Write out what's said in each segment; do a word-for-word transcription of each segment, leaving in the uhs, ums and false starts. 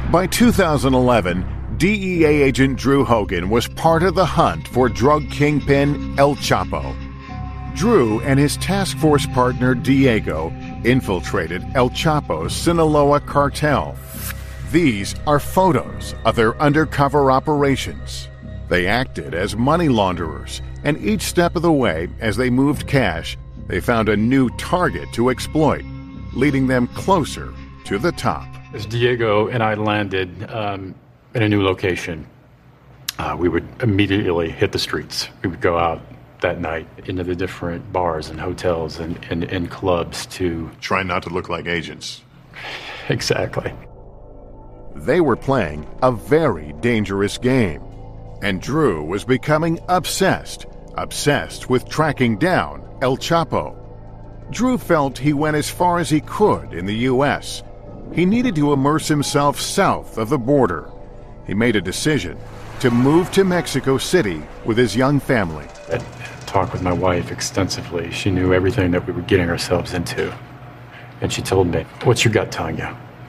By two thousand eleven, D E A agent Drew Hogan was part of the hunt for drug kingpin El Chapo. Drew and his task force partner Diego infiltrated El Chapo's Sinaloa cartel. These are photos of their undercover operations. They acted as money launderers, and each step of the way, as they moved cash, they found a new target to exploit, leading them closer to the top. As Diego and I landed um, in a new location, uh, we would immediately hit the streets. We would go out that night into the different bars and hotels and, and, and clubs to... Try not to look like agents. Exactly. They were playing a very dangerous game, and Drew was becoming obsessed, obsessed with tracking down El Chapo. Drew felt he went as far as he could in the U S He needed to immerse himself south of the border. He made a decision to move to Mexico City with his young family. I talked with my wife extensively. She knew everything that we were getting ourselves into. And she told me, "What's your gut telling you?"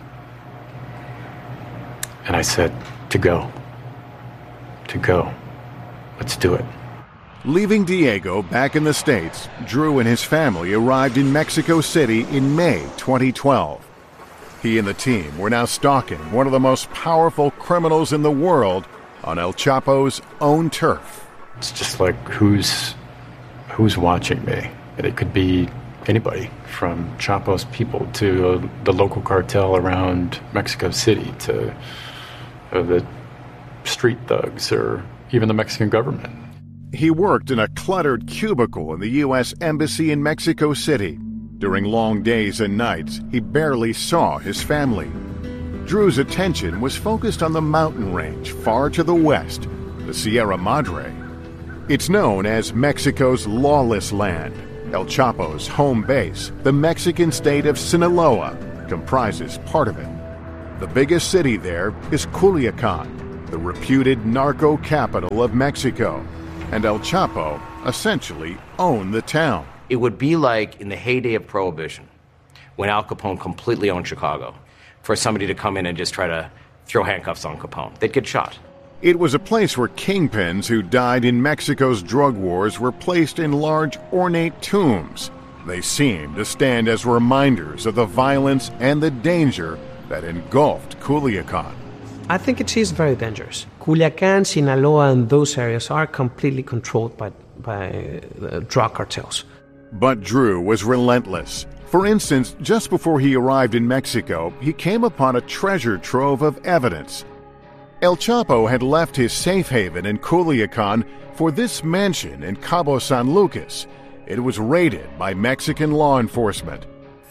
And I said, to go. To go. Let's do it. Leaving Diego back in the States, Drew and his family arrived in Mexico City in May twenty twelve. He and the team were now stalking one of the most powerful criminals in the world on El Chapo's own turf. It's just like, who's who's watching me? And it could be anybody, from Chapo's people to uh, the local cartel around Mexico City to uh, the street thugs or even the Mexican government. He worked in a cluttered cubicle in the U S Embassy in Mexico City. During long days and nights, he barely saw his family. Drew's attention was focused on the mountain range far to the west, the Sierra Madre. It's known as Mexico's lawless land. El Chapo's home base, the Mexican state of Sinaloa, comprises part of it. The biggest city there is Culiacan, the reputed narco capital of Mexico, and El Chapo essentially owned the town. It would be like in the heyday of Prohibition, when Al Capone completely owned Chicago, for somebody to come in and just try to throw handcuffs on Capone. They'd get shot. It was a place where kingpins who died in Mexico's drug wars were placed in large, ornate tombs. They seemed to stand as reminders of the violence and the danger that engulfed Culiacan. I think it is very dangerous. Culiacan, Sinaloa, and those areas are completely controlled by, by uh, drug cartels. But Drew was relentless. For instance, just before he arrived in Mexico, he came upon a treasure trove of evidence. El Chapo had left his safe haven in Culiacan for this mansion in Cabo San Lucas. It was raided by Mexican law enforcement.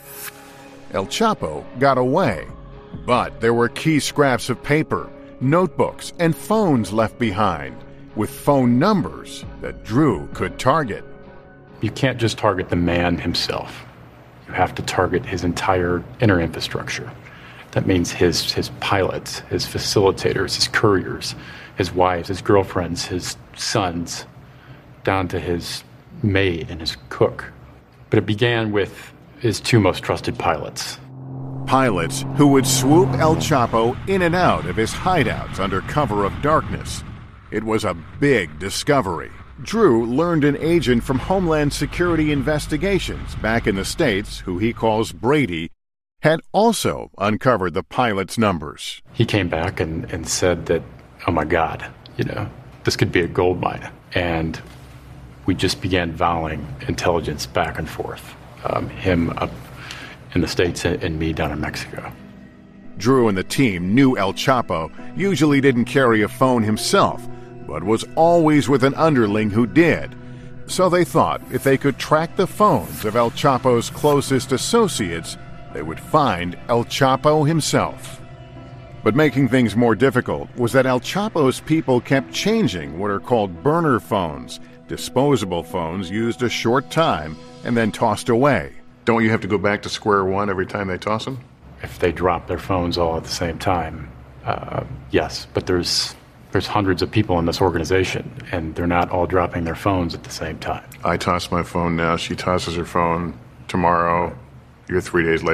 El Chapo got away, but there were key scraps of paper, notebooks, and phones left behind, with phone numbers that Drew could target. You can't just target the man himself. You have to target his entire inner infrastructure. That means his his pilots, his facilitators, his couriers, his wives, his girlfriends, his sons, down to his maid and his cook. But it began with his two most trusted pilots. Pilots who would swoop El Chapo in and out of his hideouts under cover of darkness. It was a big discovery. Drew learned an agent from Homeland Security Investigations back in the States, who he calls Brady, had also uncovered the pilot's numbers. He came back and, and said that, oh my God, you know, this could be a gold mine. And we just began volleying intelligence back and forth, um, him up in the States and me down in Mexico. Drew and the team knew El Chapo usually didn't carry a phone himself, but was always with an underling who did. So they thought if they could track the phones of El Chapo's closest associates, they would find El Chapo himself. But making things more difficult was that El Chapo's people kept changing what are called burner phones, disposable phones used a short time and then tossed away. Don't you have to go back to square one every time they toss them? If they drop their phones all at the same time, uh, yes. But there's there's hundreds of people in this organization, and they're not all dropping their phones at the same time. I toss my phone now. She tosses her phone tomorrow. You're three days later.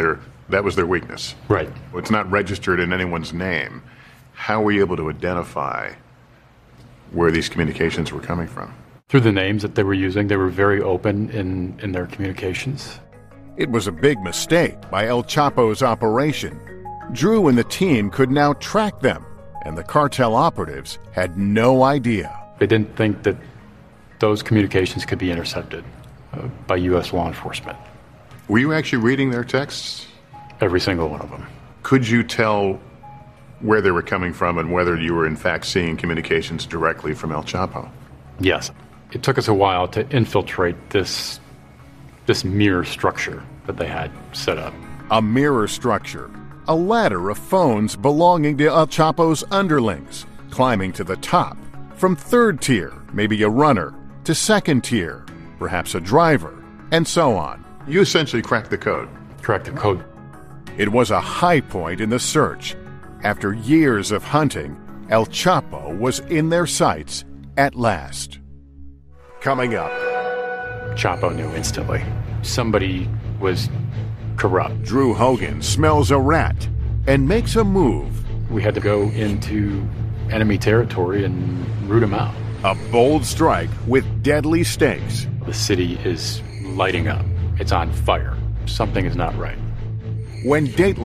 That was their weakness. Right. Well, it's not registered in anyone's name. How were you able to identify where these communications were coming from? Through the names that they were using, they were very open in, in their communications. It was a big mistake by El Chapo's operation. Drew and the team could now track them, and the cartel operatives had no idea. They didn't think that those communications could be intercepted uh, by U S law enforcement. Were you actually reading their texts? Every single one of them. Could you tell where they were coming from and whether you were in fact seeing communications directly from El Chapo? Yes. It took us a while to infiltrate this, this mirror structure that they had set up. A mirror structure. A ladder of phones belonging to El Chapo's underlings, climbing to the top. From third tier, maybe a runner, to second tier, perhaps a driver, and so on. You essentially cracked the code. Cracked the code. It was a high point in the search. After years of hunting, El Chapo was in their sights at last. Coming up. Chapo knew instantly. Somebody was corrupt. Drew Hogan smells a rat and makes a move. We had to go into enemy territory and root them out. A bold strike with deadly stakes. The city is lighting up. It's on fire. Something is not right. When Dateline